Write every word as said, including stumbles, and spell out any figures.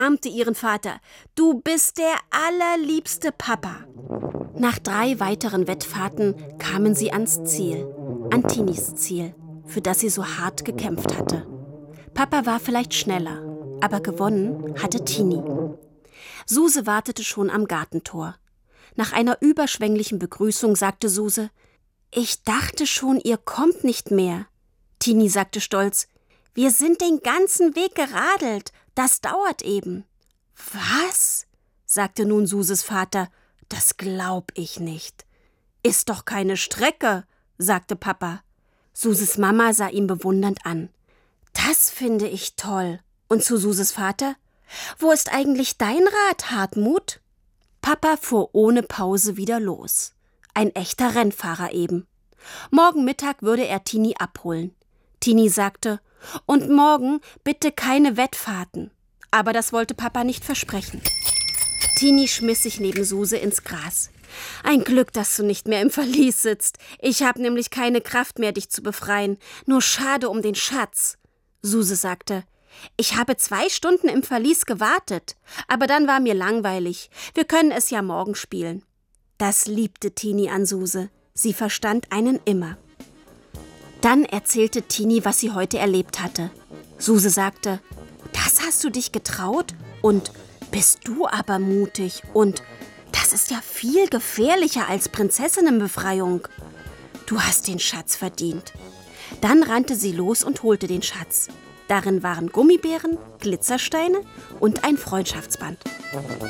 umarmte ihren Vater. »Du bist der allerliebste Papa.« Nach drei weiteren Wettfahrten kamen sie ans Ziel, an Tinis Ziel, für das sie so hart gekämpft hatte. Papa war vielleicht schneller, aber gewonnen hatte Tini. Suse wartete schon am Gartentor. Nach einer überschwänglichen Begrüßung sagte Suse: »Ich dachte schon, ihr kommt nicht mehr.« Tini sagte stolz: »Wir sind den ganzen Weg geradelt, das dauert eben.« »Was?« sagte nun Suses Vater. »Das glaub ich nicht.« »Ist doch keine Strecke«, sagte Papa. Suses Mama sah ihn bewundernd an. »Das finde ich toll.« Und zu Suses Vater: »Wo ist eigentlich dein Rad, Hartmut?« Papa fuhr ohne Pause wieder los. Ein echter Rennfahrer eben. Morgen Mittag würde er Tini abholen. Tini sagte: »Und morgen bitte keine Wettfahrten.« Aber das wollte Papa nicht versprechen. Tini schmiss sich neben Suse ins Gras. »Ein Glück, dass du nicht mehr im Verlies sitzt. Ich habe nämlich keine Kraft mehr, dich zu befreien. Nur schade um den Schatz.« Suse sagte: »Ich habe zwei Stunden im Verlies gewartet, aber dann war mir langweilig. Wir können es ja morgen spielen.« Das liebte Tini an Suse. Sie verstand einen immer. Dann erzählte Tini, was sie heute erlebt hatte. Suse sagte: »Das hast du dich getraut? Und bist du aber mutig. Und das ist ja viel gefährlicher als Prinzessinnenbefreiung. Du hast den Schatz verdient.« Dann rannte sie los und holte den Schatz. Darin waren Gummibären, Glitzersteine und ein Freundschaftsband.